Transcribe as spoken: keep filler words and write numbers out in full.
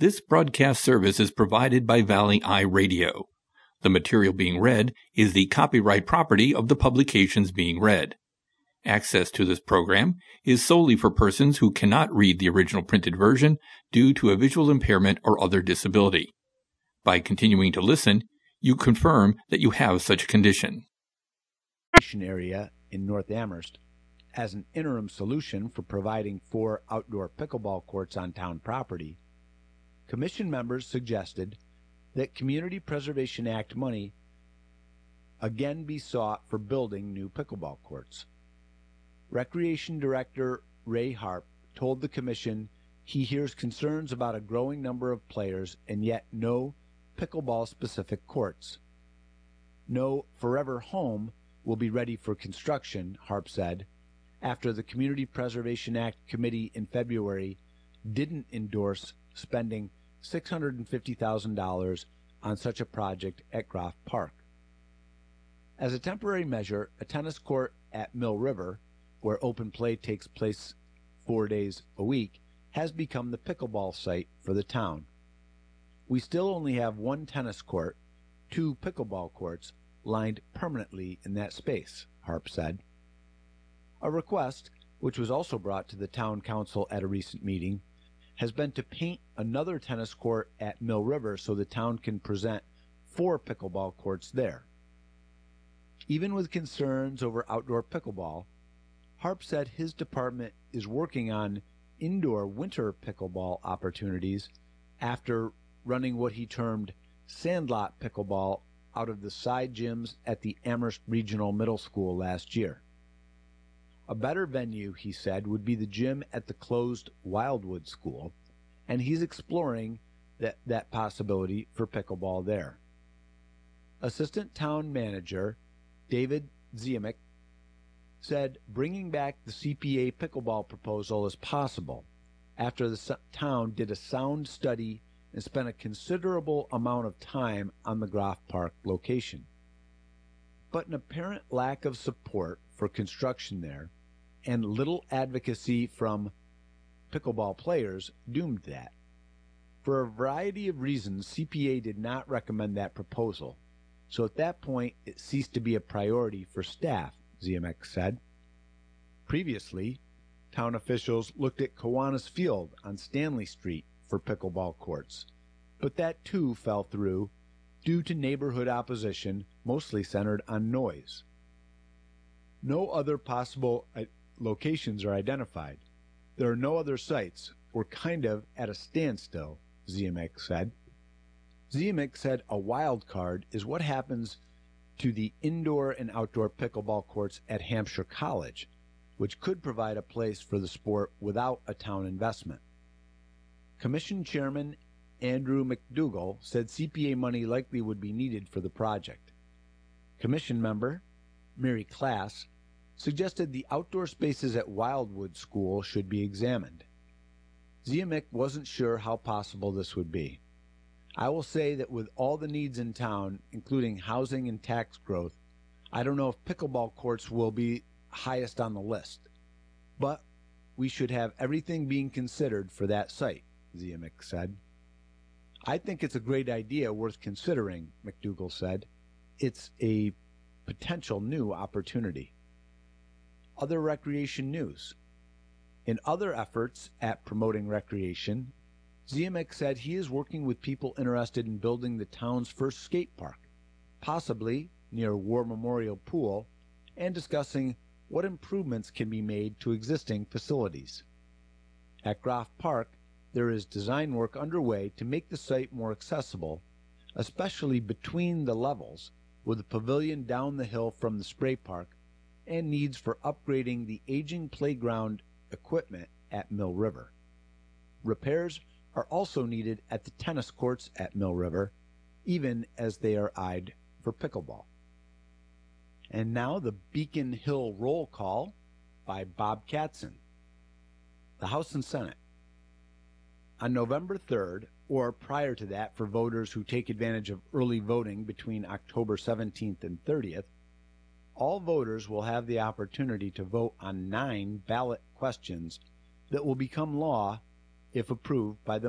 This broadcast service is provided by Valley Eye Radio. The material being read is the copyright property of the publications being read. Access to this program is solely for persons who cannot read the original printed version due to a visual impairment or other disability. By continuing to listen, you confirm that you have such a condition. Area in North Amherst as an interim solution for providing four outdoor pickleball courts on town property, Commission members suggested that Community Preservation Act money again be sought for building new pickleball courts. Recreation Director Ray Harp told the Commission he hears concerns about a growing number of players and yet no pickleball-specific courts. No Forever Home will be ready for construction, Harp said, after the Community Preservation Act Committee in February didn't endorse spending six hundred fifty thousand dollars on such a project at Groff Park. As a temporary measure, a tennis court at Mill River, where open play takes place four days a week, has become the pickleball site for the town. We still only have one tennis court, two pickleball courts, lined permanently in that space, Harp said. A request, which was also brought to the town council at a recent meeting, has been to paint another tennis court at Mill River so the town can present four pickleball courts there. Even with concerns over outdoor pickleball, Harp said his department is working on indoor winter pickleball opportunities after running what he termed sandlot pickleball out of the side gyms at the Amherst Regional Middle School last year. A better venue, he said, would be the gym at the closed Wildwood School, and he's exploring that, that possibility for pickleball there. Assistant Town Manager David Ziemick said bringing back the C P A pickleball proposal is possible after the town did a sound study and spent a considerable amount of time on the Groff Park location. But an apparent lack of support for construction there and little advocacy from pickleball players doomed that. For a variety of reasons, C P A did not recommend that proposal, so at that point it ceased to be a priority for staff, Ziemick said. Previously, town officials looked at Kiwanis Field on Stanley Street for pickleball courts, but that too fell through due to neighborhood opposition, mostly centered on noise. No other possible locations are identified. There are no other sites. We're kind of at a standstill, Ziemick said. Ziemick said a wild card is what happens to the indoor and outdoor pickleball courts at Hampshire College, which could provide a place for the sport without a town investment. Commission Chairman Andrew McDougall said C P A money likely would be needed for the project. Commission member Mary Klass suggested the outdoor spaces at Wildwood School should be examined. Ziemick wasn't sure how possible this would be. I will say that with all the needs in town, including housing and tax growth, I don't know if pickleball courts will be highest on the list. But we should have everything being considered for that site, Ziemick said. I think it's a great idea worth considering, McDougall said. It's a potential new opportunity. Other recreation news. In other efforts at promoting recreation, Ziemick said he is working with people interested in building the town's first skate park, possibly near War Memorial Pool, and discussing what improvements can be made to existing facilities. At Groff Park, there is design work underway to make the site more accessible, especially between the levels, with a pavilion down the hill from the spray park, and needs for upgrading the aging playground equipment at Mill River. Repairs are also needed at the tennis courts at Mill River, even as they are eyed for pickleball. And now the Beacon Hill roll call by Bob Katzen. The House and Senate. On November third, or prior to that for voters who take advantage of early voting between October seventeenth and thirtieth, all voters will have the opportunity to vote on nine ballot questions that will become law if approved by the